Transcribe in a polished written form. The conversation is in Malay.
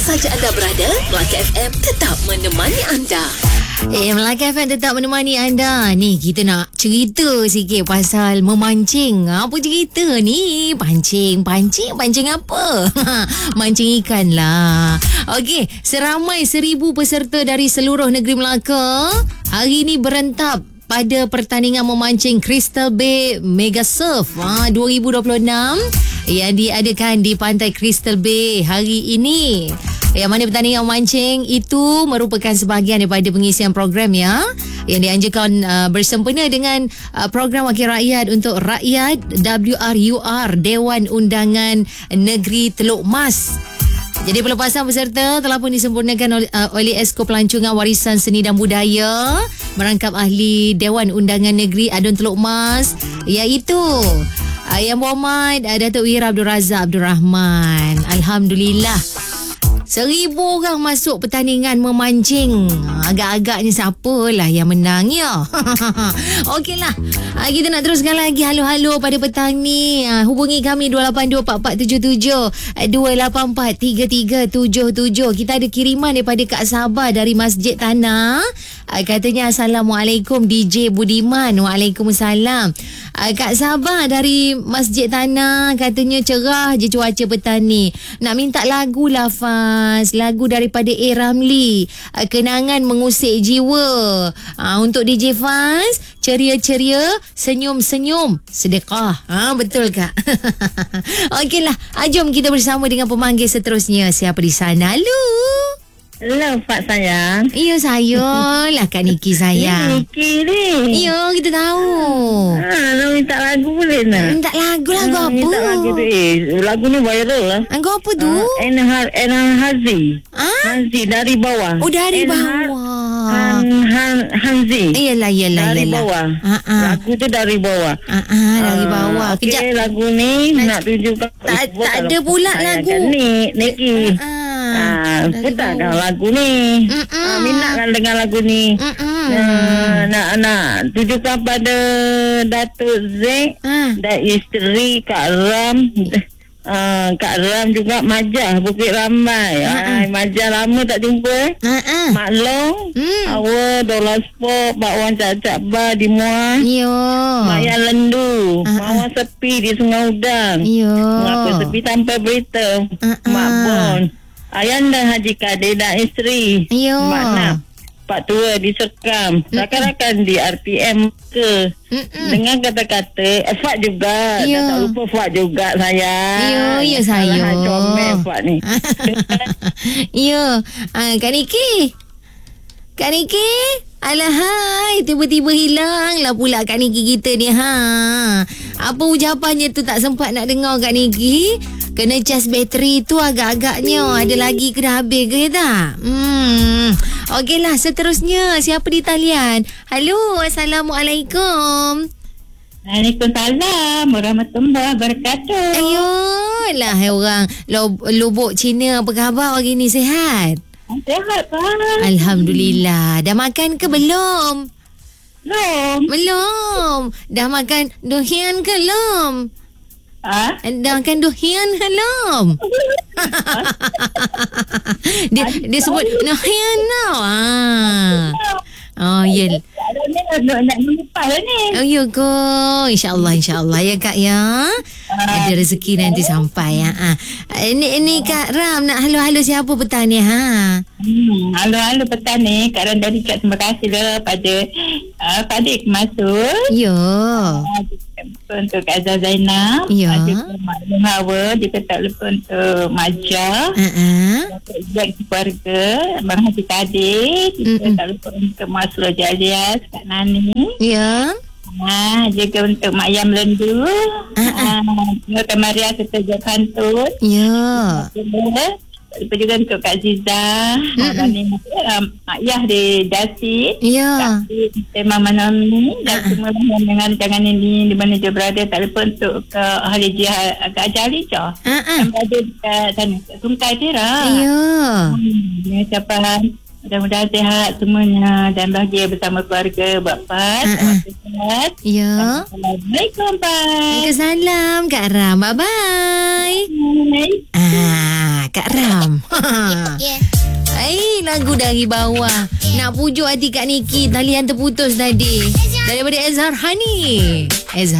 sahaja anda berada, Melaka FM tetap menemani anda. Melaka FM tetap menemani anda. Ni kita nak cerita sikit pasal memancing. Apa cerita ni? Pancing apa? Mancing ikan lah. Okey, seramai 1,000 peserta dari seluruh negeri Melaka hari ini berentap pada pertandingan memancing Crystal Bay Mega Surf 2026 yang diadakan di Pantai Crystal Bay hari ini. Yang mana pertandingan memancing itu merupakan sebahagian daripada pengisian program yang dianjurkan bersempena dengan program Wakil Rakyat untuk Rakyat WRUR Dewan Undangan Negeri Teluk Mas. Jadi pelepasan peserta telah pun disempurnakan oleh Esko Pelancongan Warisan Seni dan Budaya merangkap ahli Dewan Undangan Negeri Adun Teluk Mas, iaitu Yang Berhormat Datuk Wira Abdul Razak Abdul Rahman. Alhamdulillah, 1,000 orang masuk pertandingan memancing. Agak-agaknya siapalah yang menang ya. Okeylah, kita nak teruskan lagi halo-halo pada petang ni. Hubungi kami 282447 2843377. Kita ada kiriman daripada Kak Sabah dari Masjid Tanah. Katanya Assalamualaikum DJ Budiman. Waalaikumsalam. Kak Sabah dari Masjid Tanah katanya cerah je cuaca petang ni. Nak minta lagu lah Faz, lagu daripada A. Ramli, Kenangan Mengusik Jiwa. Untuk DJ Faz, ceria-ceria, senyum-senyum, sedekah. Betul Kak? Okeylah, jom kita bersama dengan pemanggil seterusnya. Siapa di sana? Halo. Hello, Pak sayang. Ya, saya lah Kak Niki sayang. Niki ni. Ya, kita tahu. Nak minta lagu boleh nak? Minta lagu apa? Minta lagu tu. Lagu ni viral lah. Lagu apa tu? Hazi. Hazi dari bawah. Oh, dari bawah. Hanzi. Iyalah. Dari bawah. Lagu tu dari bawah. Dari bawah. Okey, lagu ni nak tunjukkan. Tak ada pula lagu. Niki. Betul dah lagu ni. Minat kan dengan lagu ni. Nak tunjukkan pada Datuk Zek dan isteri Kak Ram. Kak Ram juga Majah Bukit Ramai. Majah lama tak jumpa. Mak Long, Awa Dolar Sport, Pak Wan Cacak Bar di Muar. Mak Yang Lendu, Mawar Sepi di Sungai Udang. Mengapa sepi tanpa berita. Mak Bon, Ayanda Haji Kadir dan isteri. Mak Nak, Pak Tua di Sekam, rakan-rakan di RPM ke. Dengan kata-kata Fat juga. Tak lupa Fat juga sayang. Ya saya. Comel Fat ni. Ya. Kak Niki. Alahai, tiba-tiba hilang lah pula Kak Niki kita ni. Apa ucapannya tu tak sempat nak dengar Kak Niki. Kena cas bateri tu agak-agaknya. Ada lagi ke dah habis ke tak? Okeylah, seterusnya siapa di talian? Halo, Assalamualaikum. Waalaikumsalam warahmatullahi wabarakatuh. Ayolah, orang Lubuk Cina, apa khabar hari ni, sihat? Sihat kan? Alhamdulillah. Dah makan ke belum? Belum. Dah makan durian ke belum? Dah makan durian ke belum? Dia sebut durian tau. Oh, ya. Nak melupa lah ni. Oh, ya ke? InsyaAllah ya Kak ya. Ada rezeki nanti sampai ya. Ini Kak Ram nak halo-halo siapa petang ni Halo petang ni. Kak Ram dari terima kasih lah pada Fadik masuk. Ya. Untuk Kak Azhar Zainab. Ya. Ada Mak Long Hawa. Juga tak lupa untuk Majah. Untuk Jack keluarga. Abang Haji Kadir. Juga tak lupa untuk Mas Roja Alias, Kak Nani. Ya. Juga untuk Mak Yam Lendu. Kak Maria serta Jack Kantun. Ya. Lepas juga untuk Kak Ziza, Mak Yah di Dasit, ya. Tema Manami dan semua yang mengantarkan ini di mana dia berada. Tak lupa untuk Ahli Jihad Kak Ajari yang berada dekat sana, Tungkai Tira. Ya. Ucapan mudah-mudahan sihat semuanya dan bahagia bersama keluarga Bapak. Sehat. Ya. Assalamualaikum, Pak. Waalaikumsalam Kak Ram. Bye-bye. Kak Ram. Lagu dari bawah. Nak pujuk hati Kak Niki. Talian terputus tadi. Daripada Ezhar Hani.